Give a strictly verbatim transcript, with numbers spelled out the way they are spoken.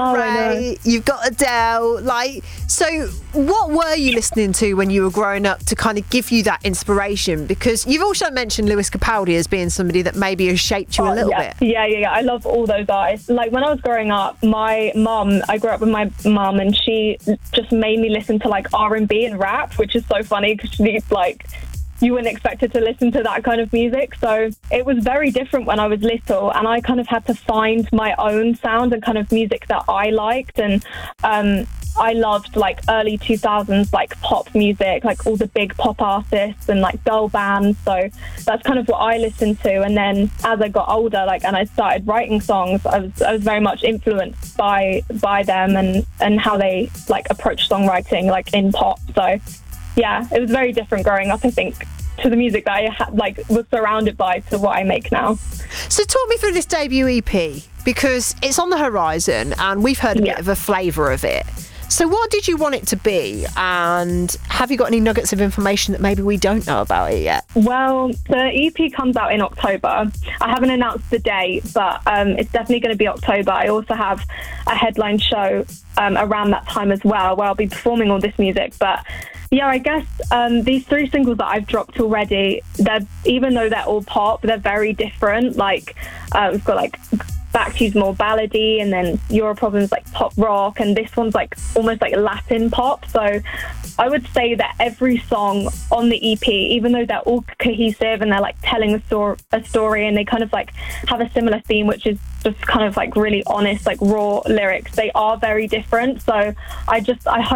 Oh, Ray, you've got Adele. Like, so what were you listening to when you were growing up to kind of give you that inspiration? Because you've also mentioned Lewis Capaldi as being somebody that maybe has shaped you Oh, a little yeah. bit. Yeah, yeah, yeah. I love all those artists. Like, when I was growing up, my mum, I grew up with my mum, and she just made me listen to, like, R and B and rap, which is so funny because she's, like, you wouldn't expect her to listen to that kind of music. So it was very different when I was little, and I kind of had to find my own sound and kind of music that I liked. And um, I loved, like, early two thousands, like, pop music, like all the big pop artists and, like, girl bands. So that's kind of what I listened to. And then as I got older, like, and I started writing songs, I was I was very much influenced by by them and and how they, like, approach songwriting, like, in pop. So yeah, it was very different growing up, I think, to the music that I had, like, was surrounded by, to what I make now. So talk me through this debut E P, because it's on the horizon and we've heard a Yeah. bit of a flavour of it. So what did you want it to be, and have you got any nuggets of information that maybe we don't know about it yet? Well, the E P comes out in October. I haven't announced the date, but um, it's definitely going to be October. I also have a headline show um, around that time as well, where I'll be performing all this music. But yeah, I guess um, these three singles that I've dropped already, they're, even though they're all pop, they're very different. Like, uh, we've got, like, Back to You's more ballady, and then Your Problem's, like, pop rock, and this one's, like, almost like Latin pop. So I would say that every song on the E P, even though they're all cohesive and they're, like, telling a, stor- a story, and they kind of, like, have a similar theme, which is just kind of, like, really honest, like, raw lyrics, they are very different. So I just I hope